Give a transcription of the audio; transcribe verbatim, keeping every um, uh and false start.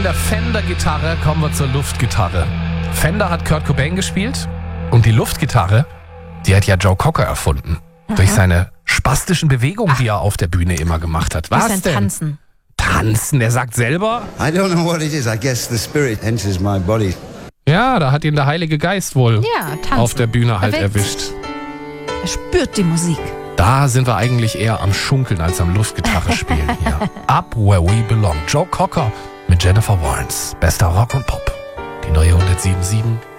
der Fender-Gitarre kommen wir zur Luftgitarre. Fender hat Kurt Cobain gespielt und die Luftgitarre, die hat ja Joe Cocker erfunden. Aha. Durch seine spastischen Bewegungen, die er auf der Bühne immer gemacht hat. Was denn? denn? Tanzen. Tanzen, der sagt selber. I don't know what it is. I guess the spirit enters my body. Ja, da hat ihn der Heilige Geist wohl Ja, tanzen. auf der Bühne halt Perfekt. erwischt. Er spürt die Musik. Da sind wir eigentlich eher am Schunkeln als am Luftgitarre spielen hier. Up Where We Belong. Joe Cocker mit Jennifer Warnes. Bester Rock und Pop. Die neue hundertsieben Komma sieben.